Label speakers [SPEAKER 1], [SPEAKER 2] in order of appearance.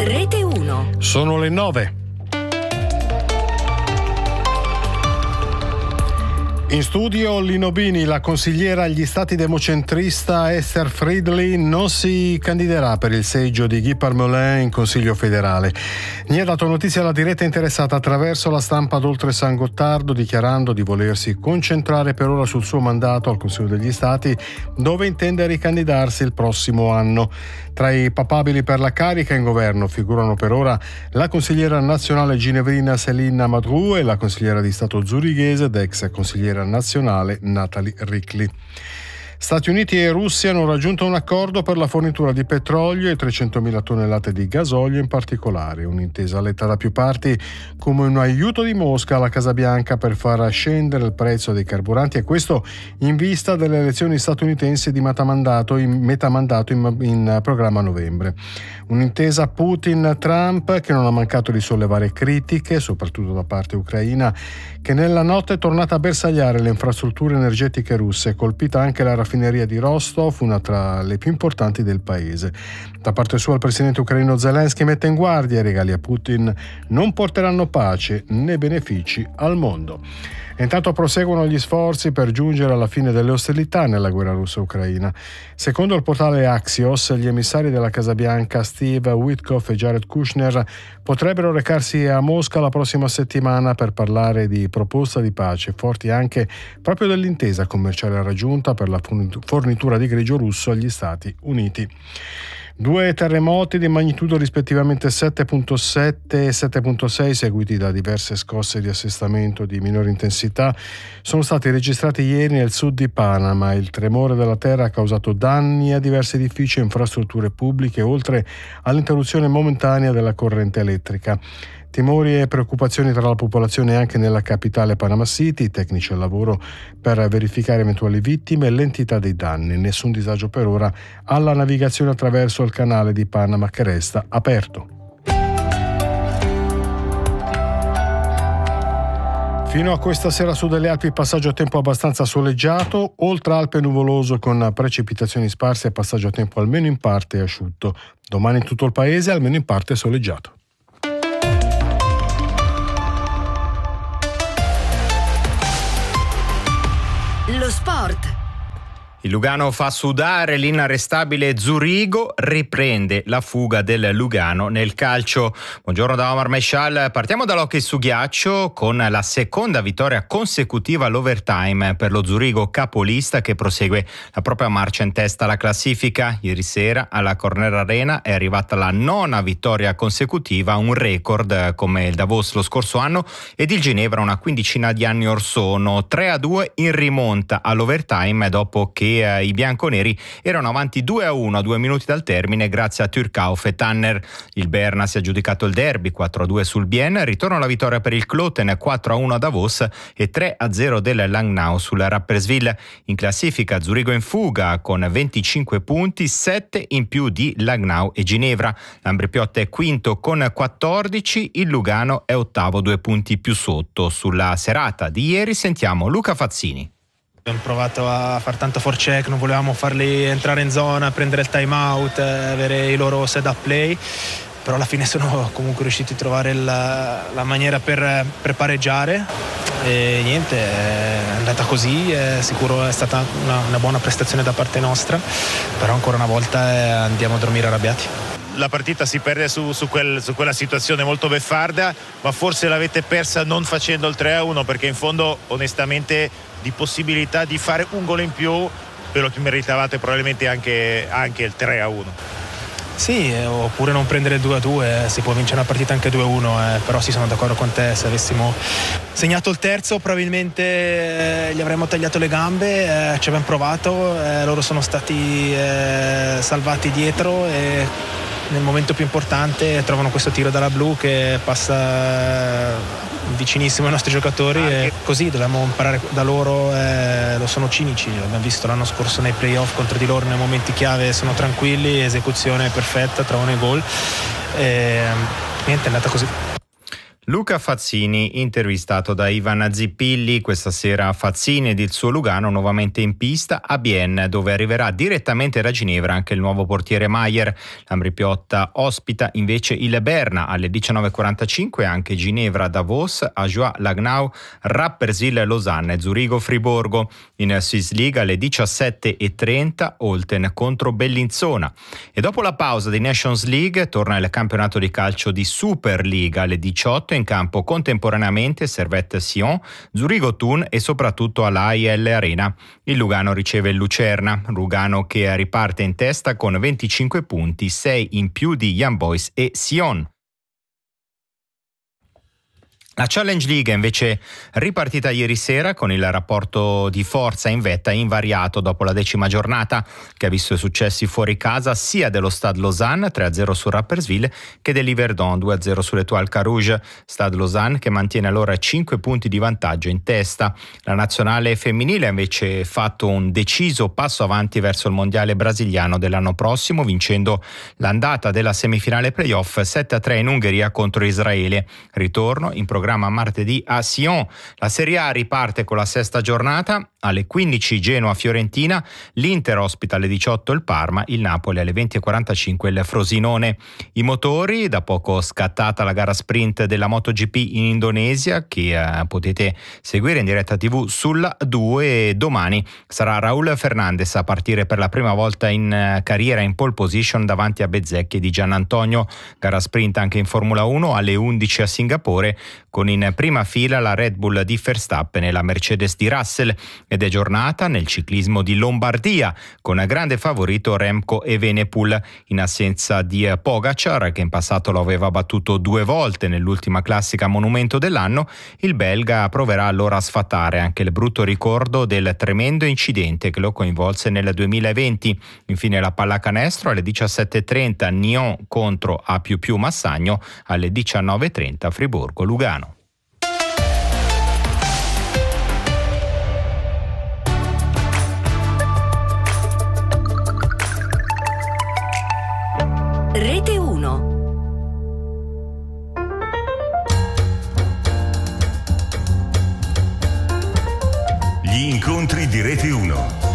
[SPEAKER 1] Rete 1.
[SPEAKER 2] Sono le 9. In studio Lino Bini, la consigliera agli stati democentrista Esther Friedli non si candiderà per il seggio di Guy Parmelin in Consiglio federale. Ne ha dato notizia la diretta interessata attraverso la stampa d'Oltre San Gottardo, dichiarando di volersi concentrare per ora sul suo mandato al Consiglio degli Stati, dove intende ricandidarsi il prossimo anno. Tra i papabili per la carica in governo figurano per ora la consigliera nazionale ginevrina Céline Madrou e la consigliera di Stato zurighese ed ex consigliera nazionale Nathalie Ricli. Stati Uniti e Russia hanno raggiunto un accordo per la fornitura di petrolio e 300.000 tonnellate di gasolio in particolare, un'intesa letta da più parti come un aiuto di Mosca alla Casa Bianca per far scendere il prezzo dei carburanti, e questo in vista delle elezioni statunitensi di metà mandato in programma a novembre. Un'intesa Putin-Trump che non ha mancato di sollevare critiche, soprattutto da parte ucraina, che nella notte è tornata a bersagliare le infrastrutture energetiche russe, colpita anche la raffineria di Rostov, una tra le più importanti del paese. Da parte sua il presidente ucraino Zelensky mette in guardia: i regali a Putin non porteranno pace né benefici al mondo. E intanto proseguono gli sforzi per giungere alla fine delle ostilità nella guerra russa-ucraina. Secondo il portale Axios, gli emissari della Casa Bianca Steve Witkoff e Jared Kushner potrebbero recarsi a Mosca la prossima settimana per parlare di proposta di pace, forti anche proprio dell'intesa commerciale raggiunta per la fornitura di greggio russo agli Stati Uniti. 2 terremoti di magnitudo rispettivamente 7.7 e 7.6, seguiti da diverse scosse di assestamento di minore intensità, sono stati registrati ieri nel sud di Panama. Il tremore della terra ha causato danni a diversi edifici e infrastrutture pubbliche, oltre all'interruzione momentanea della corrente elettrica. Timori e preoccupazioni tra la popolazione anche nella capitale Panama City, tecnici al lavoro per verificare eventuali vittime e l'entità dei danni. Nessun disagio per ora alla navigazione attraverso il canale di Panama, che resta aperto. Fino a questa sera su delle Alpi passaggio a tempo abbastanza soleggiato, oltre Alpe nuvoloso con precipitazioni sparse e passaggio a tempo almeno in parte asciutto. Domani in tutto il paese almeno in parte soleggiato.
[SPEAKER 1] Lo sport.
[SPEAKER 3] Il Lugano fa sudare l'inarrestabile Zurigo, riprende la fuga del Lugano nel calcio. Buongiorno da Omar Meshal, partiamo dall'hockey su ghiaccio con la seconda vittoria consecutiva all'overtime per lo Zurigo capolista, che prosegue la propria marcia in testa alla classifica. Ieri sera alla Corner Arena è arrivata la 9ª vittoria consecutiva, un record come il Davos lo scorso anno ed il Ginevra una quindicina di anni or sono. 3-2 in rimonta all'overtime dopo che i bianconeri erano avanti 2-1 a 2 minuti dal termine grazie a Turcauf e Tanner. Il Berna si è aggiudicato il derby 4-2 sul Bien, ritorno alla vittoria per il Kloten 4-1 a Davos e 3-0 del Langnau sul Rapperswil. In classifica Zurigo in fuga con 25 punti, 7 in più di Langnau e Ginevra. L'Ambrepiotta è quinto con 14, il Lugano è ottavo 2 punti più sotto. Sulla serata di ieri sentiamo Luca Fazzini.
[SPEAKER 4] Abbiamo provato a fare tanto forecheck, non volevamo farli entrare in zona, prendere il time out, avere i loro set up play, però alla fine sono comunque riusciti a trovare la maniera per pareggiare e niente, è andata così, sicuro è stata una buona prestazione da parte nostra, però ancora una volta andiamo a dormire arrabbiati.
[SPEAKER 5] La partita si perde su quella situazione molto beffarda, ma forse l'avete persa non facendo il 3-1, perché in fondo onestamente di possibilità di fare un gol in più ve lo meritavate probabilmente anche il 3-1.
[SPEAKER 4] Sì, oppure non prendere il 2-2, si può vincere una partita anche 2-1, però sì, sono d'accordo con te, se avessimo segnato il terzo probabilmente gli avremmo tagliato le gambe, ci abbiamo provato, loro sono stati salvati dietro e nel momento più importante trovano questo tiro dalla blu che passa vicinissimo ai nostri giocatori e così dobbiamo imparare da loro, lo sono cinici, l'abbiamo visto l'anno scorso nei playoff contro di loro, nei momenti chiave sono tranquilli, esecuzione perfetta, trovano i gol e niente, è andata così.
[SPEAKER 3] Luca Fazzini, intervistato da Ivan Zippilli. Questa sera Fazzini ed il suo Lugano nuovamente in pista a Bienne, dove arriverà direttamente da Ginevra anche il nuovo portiere Maier. L'Ambrì-Piotta ospita invece il Berna alle 19.45, anche Ginevra, Davos, Ajoie, Langnau, Rapperswil, Losanna e Zurigo, Friburgo. In Swiss League alle 17.30 Olten contro Bellinzona. E dopo la pausa di Nations League torna il campionato di calcio di Superliga alle 18, in campo contemporaneamente Servette Sion, Zurigo Thun e soprattutto all'AIL Arena. Il Lugano riceve il Lucerna, Lugano che riparte in testa con 25 punti, 6 in più di Young Boys e Sion. La Challenge League è invece ripartita ieri sera con il rapporto di forza in vetta invariato dopo la 10ª giornata, che ha visto i successi fuori casa sia dello Stade Lausanne 3-0 su Rapperswil che dell'Yverdon 2-0 sull'Étoile Carouge. Stade Lausanne che mantiene allora 5 punti di vantaggio in testa. La nazionale femminile ha invece fatto un deciso passo avanti verso il mondiale brasiliano dell'anno prossimo, vincendo l'andata della semifinale playoff 7-3 in Ungheria contro Israele. Ritorno in programma martedì a Sion. La Serie A riparte con la 6ª giornata. Alle 15 Genoa-Fiorentina, l'Inter ospita alle 18 il Parma, il Napoli alle 20.45 il Frosinone. I motori, da poco scattata la gara sprint della MotoGP in Indonesia, che potete seguire in diretta TV sulla 2. Domani sarà Raúl Fernandez a partire per la prima volta in carriera in pole position davanti a Bezzecchi di Giannantonio. Gara sprint anche in Formula 1 alle 11 a Singapore, con in prima fila la Red Bull di Verstappen e la Mercedes di Russell. Ed è giornata nel ciclismo di Lombardia, con grande favorito Remco Evenepoel, in assenza di Pogacar, che in passato lo aveva battuto 2 volte nell'ultima classica monumento dell'anno. Il belga proverà allora a sfatare anche il brutto ricordo del tremendo incidente che lo coinvolse nel 2020. Infine la pallacanestro alle 17.30 Nyon contro A++ Massagno, alle 19.30 Friburgo Lugano.
[SPEAKER 1] Rete 1.
[SPEAKER 6] Gli incontri di Rete 1.